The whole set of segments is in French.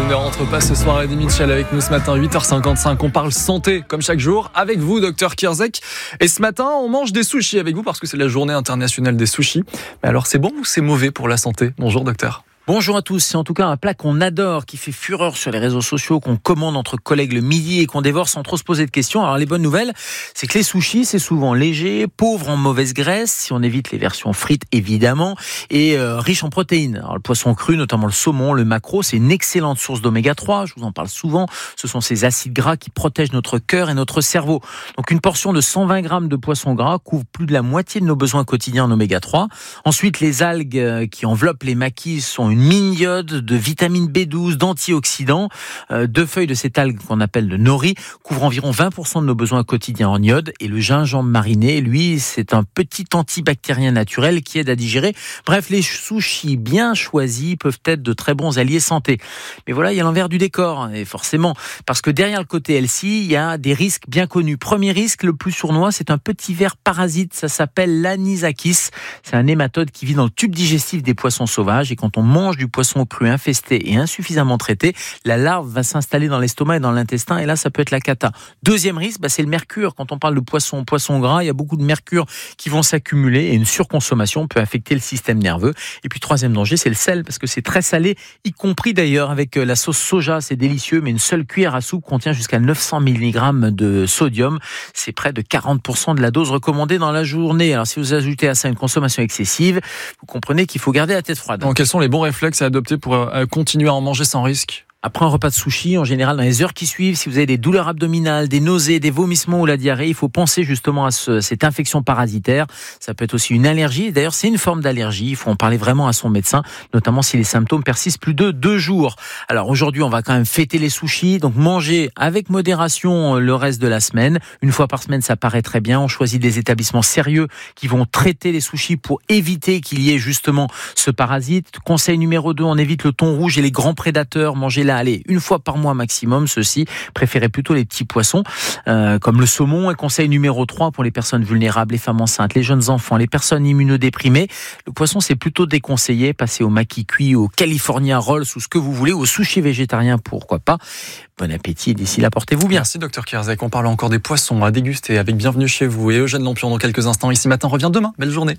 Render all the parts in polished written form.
ne rentre pas ce soir. Eddie Mitchell avec nous ce matin, 8h55. On parle santé comme chaque jour avec vous, docteur Kierzek. Et ce matin, on mange des sushis avec vous parce que c'est la journée internationale des sushis. Mais alors, c'est bon ou c'est mauvais pour la santé? Bonjour, docteur. Bonjour à tous, c'est en tout cas un plat qu'on adore, qui fait fureur sur les réseaux sociaux, qu'on commande entre collègues le midi et qu'on dévore sans trop se poser de questions. Alors les bonnes nouvelles, c'est que les sushis, c'est souvent léger, pauvre en mauvaise graisse, si on évite les versions frites évidemment, et riche en protéines. Alors le poisson cru, notamment le saumon, le maquereau, c'est une excellente source d'oméga 3, je vous en parle souvent. Ce sont ces acides gras qui protègent notre cœur et notre cerveau. Donc une portion de 120 grammes de poisson gras couvre plus de la moitié de nos besoins quotidiens en oméga 3. Ensuite, les algues qui enveloppent les maquis sont une mine d'iode, de vitamine B12, d'antioxydants. 2 feuilles de cette algue qu'on appelle le nori couvrent environ 20% de nos besoins quotidiens en iode. Et le gingembre mariné, lui, c'est un petit antibactérien naturel qui aide à digérer. Bref, les sushis bien choisis peuvent être de très bons alliés santé. Mais voilà, il y a l'envers du décor, et forcément, parce que derrière le côté healthy, il y a des risques bien connus. Premier risque, le plus sournois, c'est un petit ver parasite, ça s'appelle l'anisakis. C'est un nématode qui vit dans le tube digestif des poissons sauvages, et quand on mange du poisson cru infesté et insuffisamment traité, la larve va s'installer dans l'estomac et dans l'intestin, et là ça peut être la cata. Deuxième risque, c'est le mercure. Quand on parle de poisson gras, il y a beaucoup de mercure qui vont s'accumuler et une surconsommation peut affecter le système nerveux. Et puis troisième danger, c'est le sel, parce que c'est très salé, y compris d'ailleurs avec la sauce soja, c'est délicieux, mais une seule cuillère à soupe contient jusqu'à 900 mg de sodium. C'est près de 40% de la dose recommandée dans la journée. Alors si vous ajoutez à ça une consommation excessive, vous comprenez qu'il faut garder la tête froide. Donc, quels sont les bons réflexes à adopter pour continuer à en manger sans risque? Après un repas de sushi, en général, dans les heures qui suivent, si vous avez des douleurs abdominales, des nausées, des vomissements ou la diarrhée, il faut penser justement à cette infection parasitaire. Ça peut être aussi une allergie. D'ailleurs, c'est une forme d'allergie. Il faut en parler vraiment à son médecin, notamment si les symptômes persistent plus de 2 jours. Alors aujourd'hui, on va quand même fêter les sushis. Donc manger avec modération le reste de la semaine. Une fois par semaine, ça paraît très bien. On choisit des établissements sérieux qui vont traiter les sushis pour éviter qu'il y ait justement ce parasite. Conseil numéro 2, on évite le thon rouge et les grands prédateurs. Mangez allez, une fois par mois maximum, ceux-ci. Préférez plutôt les petits poissons, comme le saumon. Et conseil numéro 3 pour les personnes vulnérables, les femmes enceintes, les jeunes enfants, les personnes immunodéprimées. Le poisson, c'est plutôt déconseillé. Passez au maki cuit, au California Rolls, ou ce que vous voulez, au sushi végétarien, pourquoi pas. Bon appétit et d'ici là, portez-vous bien. Merci, docteur Kierzek. On parle encore des poissons à déguster avec Bienvenue chez vous et Eugène Lampion dans quelques instants. Ici Matin revient demain. Belle journée.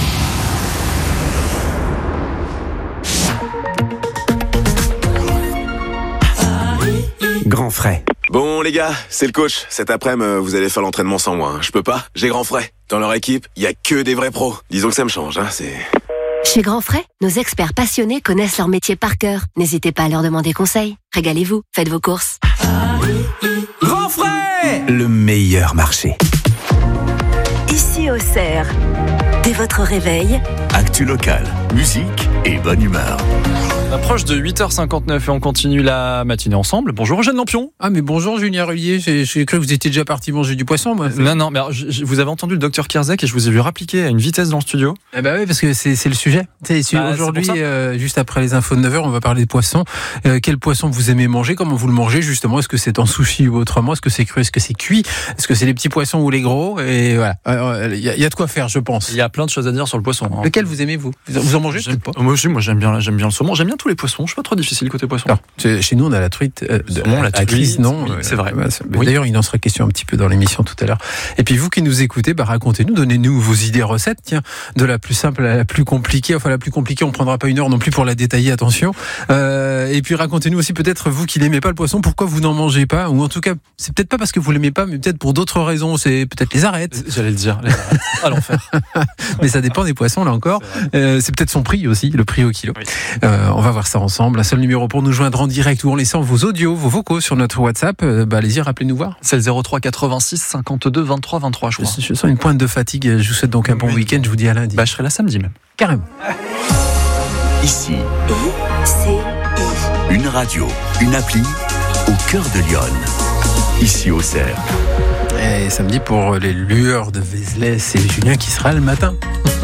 Grand frais. Bon les gars, c'est le coach. Cet après-midi, vous allez faire l'entraînement sans moi. Je peux pas, j'ai Grand frais. Dans leur équipe, il y a que des vrais pros. Disons que ça me change, c'est... Chez Grand Frais, nos experts passionnés connaissent leur métier par cœur. N'hésitez pas à leur demander conseil. Régalez-vous, faites vos courses. Grand frais, le meilleur marché. Ici Auxerre, dès votre réveil, actu locale, musique et bonne humeur. On approche de 8h59 et on continue la matinée ensemble. Bonjour Eugène Lampion. Ah mais bonjour Julien Rullier, j'ai cru que vous étiez déjà parti manger du poisson moi. Non, mais alors, vous avez entendu le docteur Kierzek et je vous ai vu rappliquer à une vitesse dans le studio. Eh ben oui, parce que c'est le sujet. Aujourd'hui, juste après les infos de 9h, on va parler de poisson. Quel poisson vous aimez manger? Comment vous le mangez justement? Est-ce que c'est en sushi ou autrement? Est-ce que c'est cru? Est-ce que c'est cuit? Est-ce que c'est les petits poissons ou les gros? Et voilà, il y a de quoi faire, je pense. Il y a plein de choses à dire sur le poisson. Hein. Lequel vous aimez vous en mangez? Moi aussi, j'aime bien le saumon. J'aime bien tous les poissons. Je suis pas trop difficile côté poisson. Non, chez nous, on a la truite. La truite, non. Oui, c'est vrai. Oui. D'ailleurs, il en sera question un petit peu dans l'émission tout à l'heure. Et puis, vous qui nous écoutez, racontez-nous, donnez-nous vos idées recettes. Tiens, de la plus simple à la plus compliquée. Enfin, la plus compliquée, on prendra pas 1 heure non plus pour la détailler, attention. Et puis, racontez-nous aussi, peut-être, vous qui n'aimez pas le poisson, pourquoi vous n'en mangez pas? Ou en tout cas, c'est peut-être pas parce que vous l'aimez pas, mais peut-être pour d'autres raisons. C'est peut-être les arêtes. J'allais le dire, les arêtes. À l'enfer. Mais ça dépend des poissons, là encore. C'est peut-être son prix aussi, le prix au kilo. Oui. On va voir ça ensemble. Un seul numéro pour nous joindre en direct ou en laissant vos audios, vos vocaux sur notre WhatsApp. Allez-y, rappelez-nous voir. C'est le 03 86 52 23 23, je crois. Je sens une pointe de fatigue. Je vous souhaite donc un bon week-end. Je vous dis à lundi. Je serai là samedi même. Carrément. Ici, une radio, une appli au cœur de Lyon. Ici Auxerre. Et samedi pour les lueurs de Vézelay, c'est Julien qui sera le matin.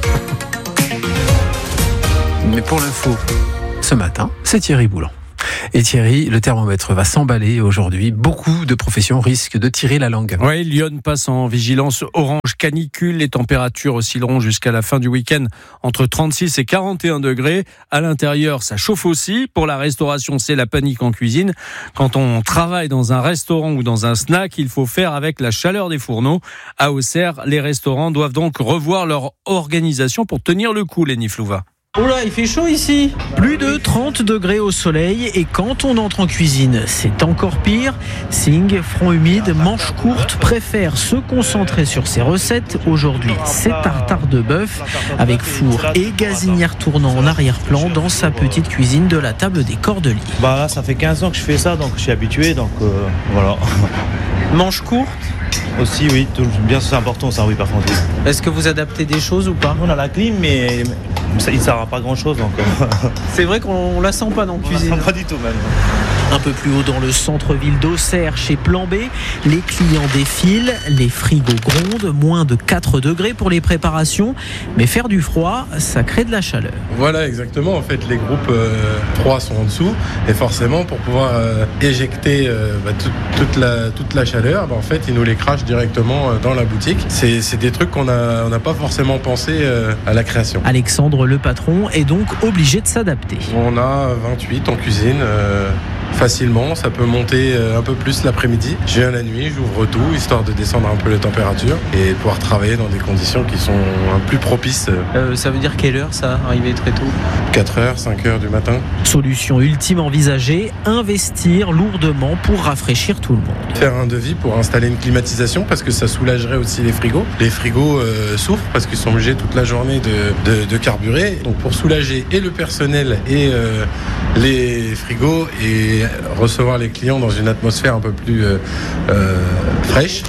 Mais pour l'info, ce matin, c'est Thierry Boulan. Et Thierry, le thermomètre va s'emballer aujourd'hui. Beaucoup de professions risquent de tirer la langue. Oui, Lyon passe en vigilance orange canicule. Les températures oscilleront jusqu'à la fin du week-end entre 36 et 41 degrés. À l'intérieur, ça chauffe aussi. Pour la restauration, c'est la panique en cuisine. Quand on travaille dans un restaurant ou dans un snack, il faut faire avec la chaleur des fourneaux. À Auxerre, les restaurants doivent donc revoir leur organisation pour tenir le coup, Léni Flouva. Oula, il fait chaud ici. Plus de 30 degrés au soleil et quand on entre en cuisine, c'est encore pire. Singh, front humide, manches courtes, préfère se concentrer sur ses recettes. Aujourd'hui, c'est tartare de bœuf avec four et gazinière tournant en arrière-plan dans sa petite cuisine de la table des Cordeliers. Là, ça fait 15 ans que je fais ça, donc je suis habitué, donc voilà. Manches courtes aussi, oui, bien c'est important ça, oui, par contre. Est-ce que vous adaptez des choses ou pas? On a la clim, mais ça, il ne sert à pas grand-chose. Donc, C'est vrai qu'on la sent pas dans la cuisine. On la sent pas du tout même. Un peu plus haut dans le centre-ville d'Auxerre, chez Plan B, les clients défilent, les frigos grondent, moins de 4 degrés pour les préparations. Mais faire du froid, ça crée de la chaleur. Voilà, exactement. En fait, les groupes froids sont en dessous. Et forcément, pour pouvoir éjecter toute la chaleur, en fait, ils nous les crachent directement dans la boutique. C'est des trucs qu'on n'a pas forcément pensé à la création. Alexandre, le patron, est donc obligé de s'adapter. On a 28 en cuisine. Facilement, ça peut monter un peu plus l'après-midi. Je viens la nuit, j'ouvre tout, histoire de descendre un peu les températures et de pouvoir travailler dans des conditions qui sont plus propices. Ça veut dire quelle heure ça, arriver très tôt? 4h, 5h du matin. Solution ultime envisagée, investir lourdement pour rafraîchir tout le monde. Faire un devis pour installer une climatisation parce que ça soulagerait aussi les frigos. Les frigos souffrent parce qu'ils sont obligés toute la journée de carburer. Donc pour soulager et le personnel et les frigos et recevoir les clients dans une atmosphère un peu plus fraîche.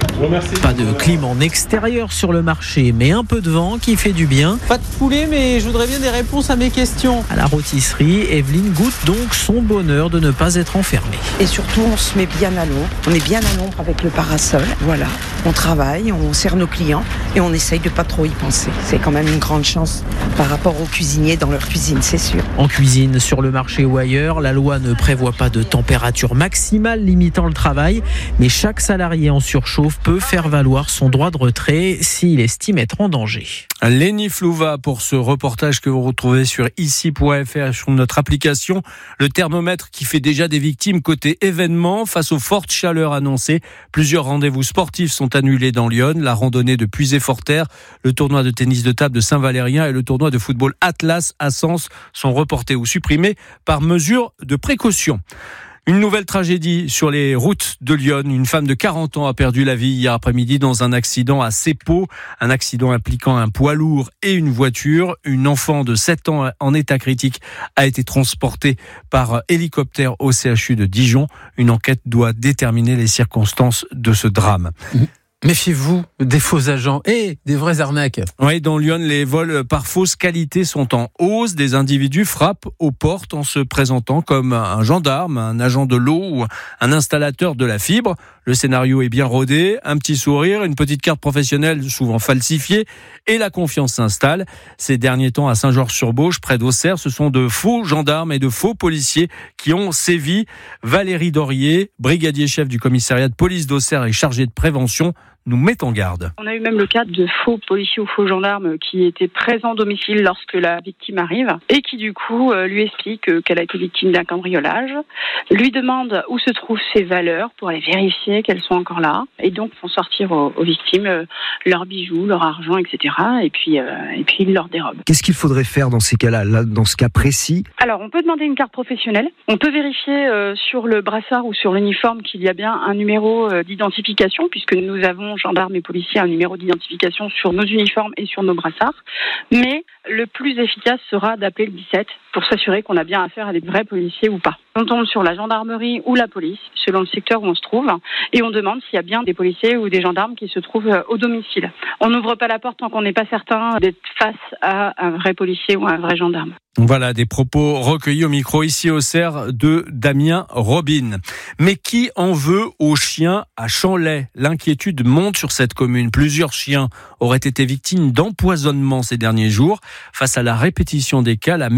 Pas de clim en extérieur sur le marché, mais un peu de vent qui fait du bien. Pas de poulet, mais je voudrais bien des réponses à mes questions. À la rôtisserie, Evelyne goûte donc son bonheur de ne pas être enfermée. Et surtout, on se met bien à l'ombre. On est bien à l'ombre avec le parasol. Voilà, on travaille, on sert nos clients et on essaye de pas trop y penser. C'est quand même une grande chance par rapport aux cuisiniers dans leur cuisine, c'est sûr. En cuisine, sur le marché ou ailleurs, la loi ne prévoit pas de température maximale limitant le travail, mais chaque salarié en surchauffe peut faire valoir son droit de retrait s'il estime être en danger. Léni Flouva pour ce reportage que vous retrouvez sur ici.fr sur notre application. Le thermomètre qui fait déjà des victimes côté événements face aux fortes chaleurs annoncées. Plusieurs rendez-vous sportifs sont annulés dans Lyon. La randonnée de Puisé-Forterre, le tournoi de tennis de table de Saint-Valérien et le tournoi de football Atlas à Sens sont reportés ou supprimés par mesure de précaution. Une nouvelle tragédie sur les routes de Lyon. Une femme de 40 ans a perdu la vie hier après-midi dans un accident à Seppo. Un accident impliquant un poids lourd et une voiture. Une enfant de 7 ans en état critique a été transportée par hélicoptère au CHU de Dijon. Une enquête doit déterminer les circonstances de ce drame. Méfiez-vous des faux agents et des vraies arnaques. Oui, dans Lyon, les vols par fausse qualité sont en hausse. Des individus frappent aux portes en se présentant comme un gendarme, un agent de l'eau ou un installateur de la fibre. Le scénario est bien rodé, un petit sourire, une petite carte professionnelle souvent falsifiée et la confiance s'installe. Ces derniers temps à Saint-Georges-sur-Bauge, près d'Auxerre, ce sont de faux gendarmes et de faux policiers qui ont sévi. Valérie Dorier, brigadier chef du commissariat de police d'Auxerre et chargé de prévention, nous met en garde. On a eu même le cas de faux policiers ou faux gendarmes qui étaient présents au domicile lorsque la victime arrive et qui du coup lui explique qu'elle a été victime d'un cambriolage, lui demande où se trouvent ses valeurs pour aller vérifier qu'elles sont encore là et donc font sortir aux victimes leurs bijoux, leur argent, etc. Et puis ils leur dérobent. Qu'est-ce qu'il faudrait faire dans ces cas-là, dans ce cas précis? Alors on peut demander une carte professionnelle, on peut vérifier sur le brassard ou sur l'uniforme qu'il y a bien un numéro d'identification puisque nous avons gendarmes et policiers un numéro d'identification sur nos uniformes et sur nos brassards. Mais le plus efficace sera d'appeler le 17 pour s'assurer qu'on a bien affaire à des vrais policiers ou pas. On tombe sur la gendarmerie ou la police, selon le secteur où on se trouve, et on demande s'il y a bien des policiers ou des gendarmes qui se trouvent au domicile. On n'ouvre pas la porte tant qu'on n'est pas certain d'être face à un vrai policier ou un vrai gendarme. Voilà des propos recueillis au micro ici au Cerf de Damien Robin. Mais qui en veut aux chiens à Chanlay? L'inquiétude monte sur cette commune. Plusieurs chiens auraient été victimes d'empoisonnement ces derniers jours. Face à la répétition des cas, la mairie a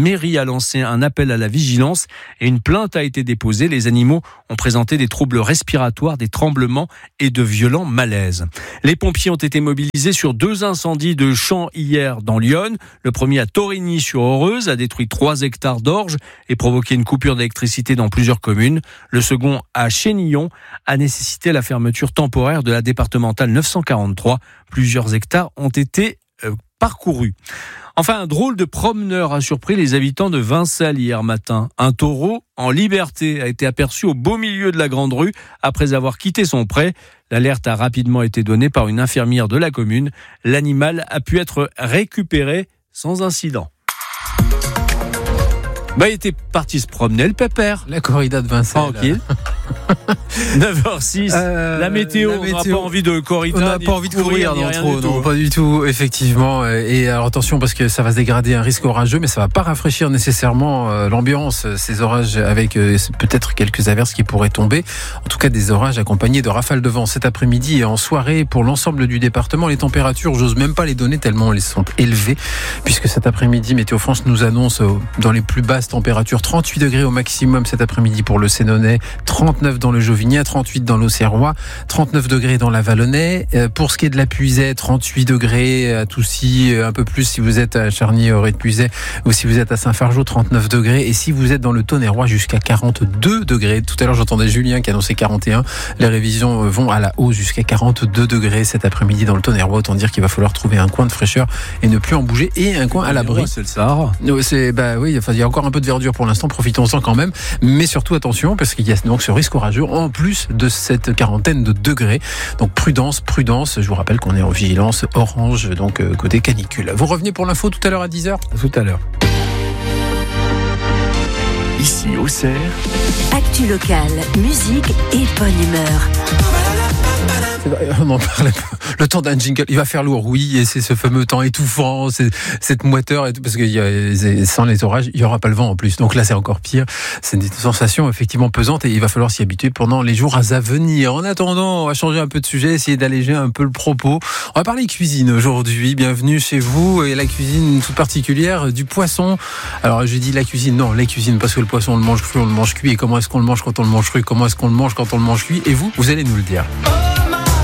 lancé un appel à la vigilance et une plainte a été déposée. Les animaux ont présenté des troubles respiratoires, des tremblements et de violents malaises. Les pompiers ont été mobilisés sur 2 incendies de champs hier dans l'Yonne. Le premier à Torigny-sur-Oreuse a détruit 3 hectares d'orge et provoqué une coupure d'électricité dans plusieurs communes. Le second à Chénillon a nécessité la fermeture temporaire de la départementale 943. Plusieurs hectares ont été parcourus. Enfin, un drôle de promeneur a surpris les habitants de Vincelles hier matin. Un taureau en liberté a été aperçu au beau milieu de la grande rue après avoir quitté son pré. L'alerte a rapidement été donnée par une infirmière de la commune. L'animal a pu être récupéré sans incident. Il était parti se promener, le pépère. La corrida de Vincelles. Tranquille. 9h06, la météo, on n'a pas envie de corrida. On n'a pas envie de courir, non, pas du tout, effectivement. Et alors attention, parce que ça va se dégrader, un risque orageux, mais ça va pas rafraîchir nécessairement l'ambiance, ces orages avec peut-être quelques averses qui pourraient tomber. En tout cas, des orages accompagnés de rafales de vent cet après-midi et en soirée pour l'ensemble du département. Les températures, j'ose même pas les donner tellement elles sont élevées, puisque cet après-midi, Météo France nous annonce dans les plus basses températures 38 degrés au maximum cet après-midi pour le Sénonais, 39 dans le Jovignat, 38 dans l'Auxerrois, 39 degrés dans la Vallonnais. Pour ce qui est de la Puisaye, 38 degrés à Toussy, un peu plus si vous êtes à Charny, au Ré-de-Puisaye, ou si vous êtes à Saint-Fargeau, 39 degrés. Et si vous êtes dans le Tonnerrois, jusqu'à 42 degrés. Tout à l'heure, j'entendais Julien qui annonçait 41. Les révisions vont à la hausse jusqu'à 42 degrés cet après-midi dans le Tonnerrois. Autant dire qu'il va falloir trouver un coin de fraîcheur et ne plus en bouger, et un coin à l'abri. C'est le Sahara. Oui, il y a encore un peu de verdure pour l'instant, profitons-en quand même. Mais surtout attention, parce qu'il y a donc ce risque orageux en plus de cette quarantaine de degrés. Donc prudence. Je vous rappelle qu'on est en vigilance orange, donc côté canicule. Vous revenez pour l'info tout à l'heure à 10h ? Tout à l'heure. Ici Auxerre. Actu locale, musique et bonne humeur. On en parle le temps d'un jingle, il va faire lourd, oui, et c'est ce fameux temps étouffant, c'est cette moiteur, et tout, parce que sans les orages, il n'y aura pas le vent en plus. Donc là, c'est encore pire. C'est une sensation effectivement pesante et il va falloir s'y habituer pendant les jours à venir. En attendant, on va changer un peu de sujet, essayer d'alléger un peu le propos. On va parler cuisine aujourd'hui. Bienvenue chez vous, et la cuisine toute particulière du poisson. Alors, je dis la cuisine, non, les cuisines, parce que le poisson, on le mange cru, on le mange cuit. Et comment est-ce qu'on le mange quand on le mange cru? Comment est-ce qu'on le mange quand on le mange cuit? Et vous allez nous le dire.